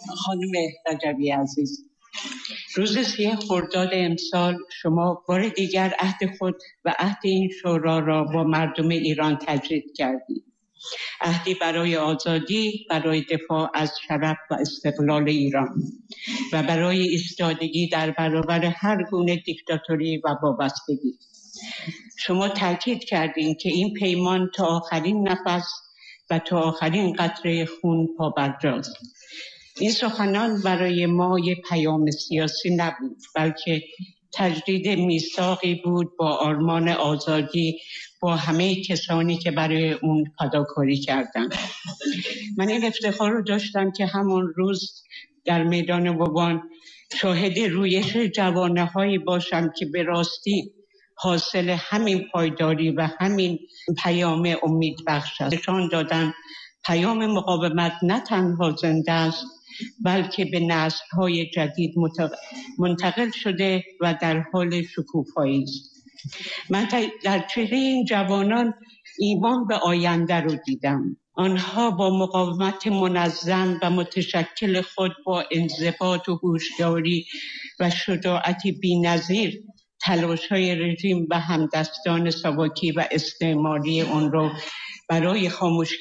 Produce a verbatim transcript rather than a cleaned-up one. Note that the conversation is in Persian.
خانم رجبی عزیز، روز سه خرداد امسال شما بار دیگر عهد خود و عهد این شورا را با مردم ایران تجدید کردید. عهدی برای آزادی، برای دفاع از شرف و استقلال ایران و برای ایستادگی در برابر هر گونه دیکتاتوری و وابستگی. شما تاکید کردین که این پیمان تا آخرین نفس و تا آخرین قطره خون پابرجاست. این سخنان برای ما یک پیام سیاسی نبود، بلکه تجدید میثاقی بود با آرمان آزادی با همه کسانی که برای اون فداکاری کردند. من این افتخار رو داشتم که همون روز در میدان بابان شاهد رویش جوانه هایی باشم که به راستی حاصل همین پایداری و همین پیام امید بخش است. نشان دادن پیام مقاومت نه تنها زنده است، بلکه به نسل‌های جدید منتقل شده و در حال شکوفایی است. من در چهره این جوانان ایمان به آینده رو دیدم. آنها با مقاومت منظم و متشکل خود با انضباط و هوشیاری و شجاعتی بی‌نظیر تلاش‌های رژیم و همدستان ساواکی و استعماری اون رو برای خاموش